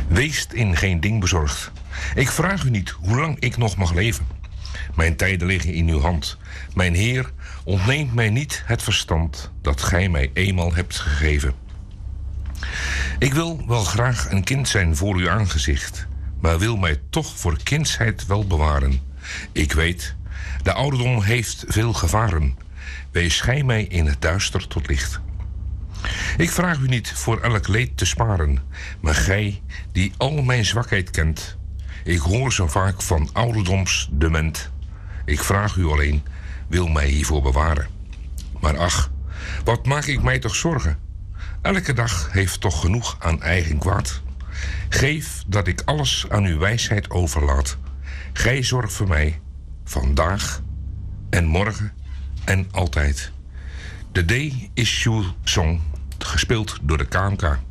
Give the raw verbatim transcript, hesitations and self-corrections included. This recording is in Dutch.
Weest in geen ding bezorgd. Ik vraag u niet hoe lang ik nog mag leven. Mijn tijden liggen in uw hand. Mijn Heer, ontneemt mij niet het verstand dat gij mij eenmaal hebt gegeven. Ik wil wel graag een kind zijn voor uw aangezicht, maar wil mij toch voor kindsheid wel bewaren. Ik weet, de ouderdom heeft veel gevaren. Wees gij mij in het duister tot licht. Ik vraag u niet voor elk leed te sparen, maar gij, die al mijn zwakheid kent. Ik hoor zo vaak van ouderdoms dement. Ik vraag u alleen, wil mij hiervoor bewaren. Maar ach, wat maak ik mij toch zorgen? Elke dag heeft toch genoeg aan eigen kwaad. Geef dat ik alles aan uw wijsheid overlaat. Gij zorgt voor mij, vandaag en morgen en altijd. De Day is Your Song, gespeeld door de K M K.